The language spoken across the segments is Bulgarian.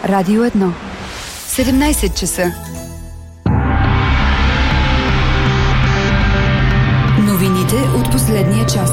Радио 1. 17 часа. Новините от последния час.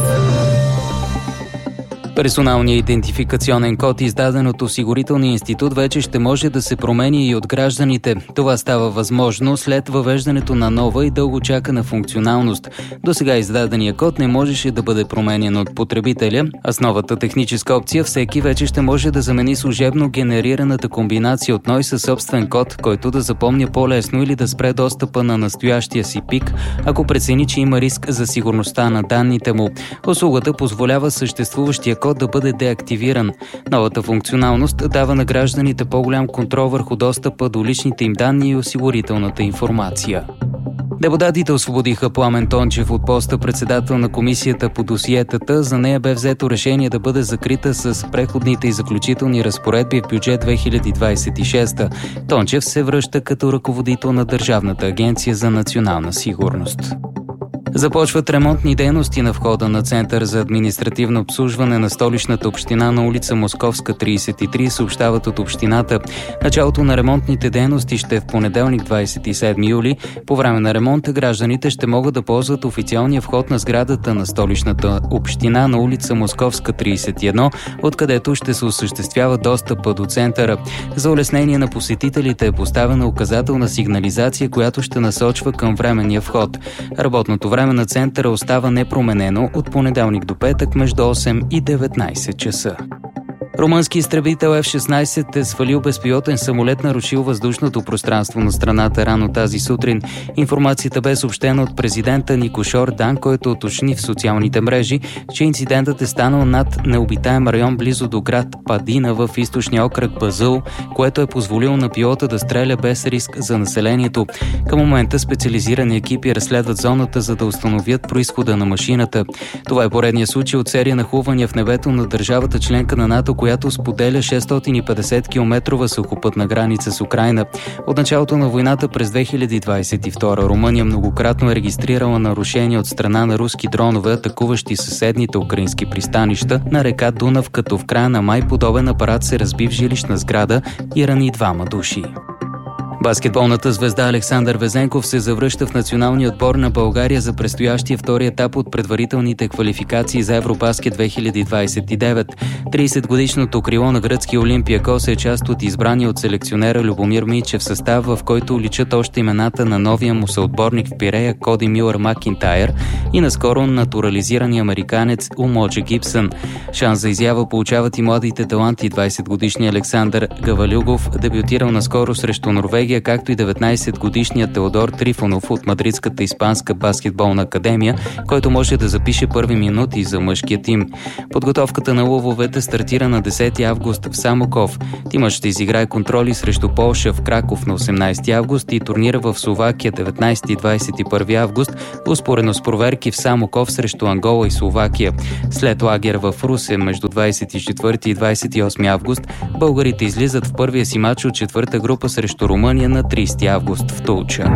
Персоналният идентификационен код, издаден от Осигурителния институт, вече ще може да се промени и от гражданите. Това става възможно след въвеждането на нова и дълго чакана функционалност. Досега издадения код не можеше да бъде променен от потребителя, а с новата техническа опция всеки вече ще може да замени служебно генерираната комбинация от НОИ със собствен код, който да запомня по-лесно или да спре достъпа на настоящия си ПИК, ако прецени, че има риск за сигурността на данните му. Услугата позволява съществуващия код да бъде деактивиран. Новата функционалност дава на гражданите по-голям контрол върху достъпа до личните им данни и осигурителната информация. Депутатите освободиха Пламен Тончев от поста председател на комисията по досиетата. За нея бе взето решение да бъде закрита с преходните и заключителни разпоредби в бюджет 2026. Тончев се връща като ръководител на Държавната агенция за национална сигурност. Започват ремонтни дейности на входа на Център за административно обслужване на Столичната община на улица Московска, 33, съобщават от общината. Началото на ремонтните дейности ще е в понеделник, 27 юли. По време на ремонта гражданите ще могат да ползват официалния вход на сградата на Столичната община на улица Московска, 31, откъдето ще се осъществява достъпа до центъра. За улеснение на посетителите е поставена указателна сигнализация, която ще насочва към временния вход. Работното време на центъра остава непроменено от понеделник до петък между 8 и 19 часа. Румънски изтребител F-16 е свалил безпилотен самолет, нарушил въздушното пространство на страната рано тази сутрин. Информацията бе съобщена от президента Никош Ордан, който уточни в социалните мрежи, че инцидентът е станал над необитаем район близо до град Падина в източния окръг Базул, което е позволило на пилота да стреля без риск за населението. Към момента специализирани екипи разследват зоната, за да установят произхода на машината. Това е поредният случай от серия нахлувания в небето на държавата членка на НАТО, която споделя 650 км сухопътна граница с Украйна. От началото на войната през 2022 Румъния многократно е регистрирала нарушения от страна на руски дронове, атакуващи съседните украински пристанища на река Дунав, като в края на май подобен апарат се разби в жилищна сграда и рани 2 души. Баскетболната звезда Александър Везенков се завръща в националния отбор на България за предстоящия втори етап от предварителните квалификации за Евробаскет 2029. 30-годишното крило на гръцки Олимпиакос е част от избрания от селекционера Любомир Мичев състав, в който личат още имената на новия му съотборник в Пирея Коди Мюър Макинтайр и наскоро натурализирания американец Умоджа Гибсън. Шанс за изява получават и младите таланти. 20-годишният Александър Гавалюгов, дебютирал наскоро срещу Норвегия, както и 19-годишният Теодор Трифонов от Мадридската испанска баскетболна академия, който може да запише първи минути за мъжкия тим. Подготовката на лъвовете стартира на 10 август в Самоков. Тимът ще изиграе контроли срещу Полша в Краков на 18 август и турнира в Словакия 19 и 21 август, успоредно с проверки в Самоков срещу Ангола и Словакия. След лагер в Русе между 24 и 28 август, българите излизат в първия си матч от четвърта група срещу Румъния на 30 август в Тулча.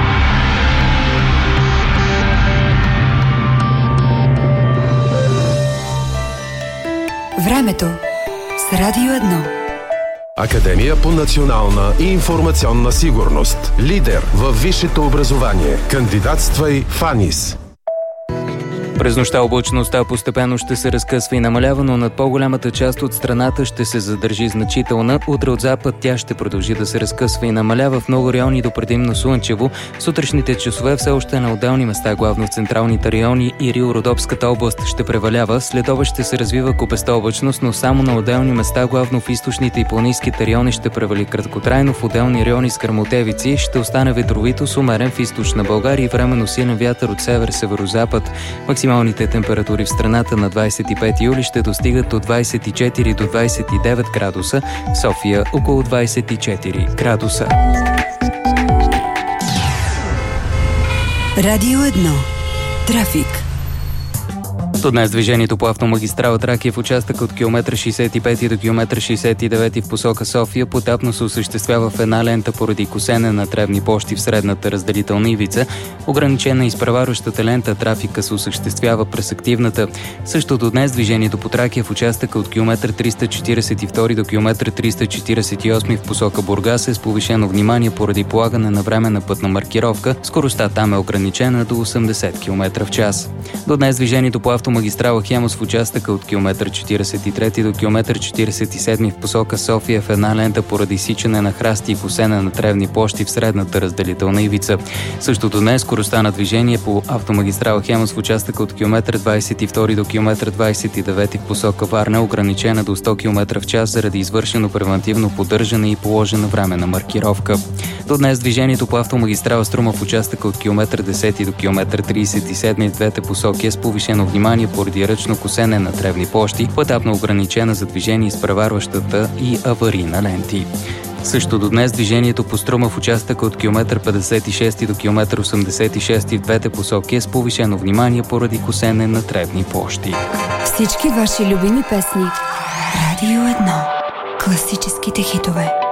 Времето с Радио 1. Академия по национална и информационна сигурност. Лидер във висшето образование. Кандидатствай в АНИС. През нощта облачността постепенно ще се разкъсва и намалява, но над по-голямата част от страната ще се задържи значителна. Утре от запад тя ще продължи да се разкъсва и намалява в много райони до предимно слънчево. Сутрешните часове все още на отделни места, главно в централните райони и Рил-Родопската област ще превалява. След обед ще се развива купеста облачност, но само на отделни места, главно в източните и планинските райони ще превали краткотрайно. В отделни райони с гръмотевици ще остане ветровито с умерен в източна България и временно силен вятър от север-северозапад. Максималните температури в страната на 25 юли ще достигат от 24 до 29 градуса, в София около 24 градуса. Радио 1. Трафик. До днес движението по автомагистрала Тракия в участъка от километър 65 до километър 69 в посока София поетапно се осъществява в една лента поради косене на тревни площи в средната разделителна ивица. Ограничена изпреварващата лента трафика се осъществява през активната. Също до днес движението по Тракия в участъка от километър 342 до километър 348 в посока Бургас е с повишено внимание поради полагане на временна пътна маркировка. Скоростта там е ограничена до 80 км в час. До днес движението по автомагистрала Хемус в участъка от километър 43 до километър 47 в посока София в една лента поради сичане на храсти и косене на тревни площи в средната разделителна ивица. Същото днес скоростта на движение по автомагистрала Хемус в участъка от километър 22 до километър 29 в посока Варна е ограничена до 100 км в час заради извършено превантивно поддържане и положена временна маркировка. До днес движението по автомагистрала Струма в участъка от километър 10 до километър 37 в двете посоки е с повишено внимание поради ръчно косене на тревни площи, поетапно ограничена за движение с преварващата и аварийна ленти. Също до днес движението по Струма в участъка от километър 56 до километър 86 в двете посоки е с повишено внимание поради косене на тревни площи. Всички ваши любими песни. Радио 1. Класическите хитове.